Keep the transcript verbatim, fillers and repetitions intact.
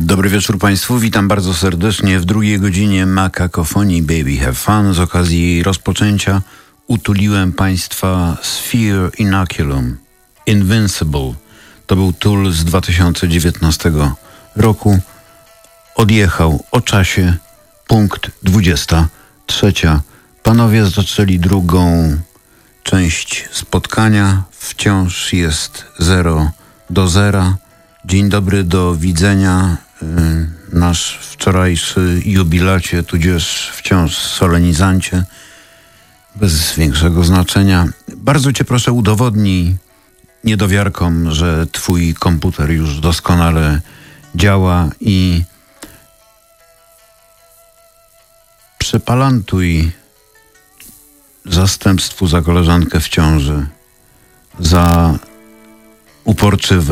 Dobry wieczór Państwu, witam bardzo serdecznie w drugiej godzinie Makakofonii Baby Have Fun. Z okazji rozpoczęcia utuliłem Państwa Sphere Inoculum Invincible. To był tul z dwa tysiące dziewiętnastego roku. Odjechał o czasie, punkt dwudziesta trzecia. Panowie zaczęli drugą część spotkania. Wciąż jest zero do zera. Dzień dobry, do widzenia. Nasz wczorajszy jubilacie, tudzież wciąż solenizancie, bez większego znaczenia. Bardzo cię proszę, udowodnij niedowiarkom, że twój komputer już doskonale działa i przepalantuj zastępstwu za koleżankę w ciąży, za uporczywe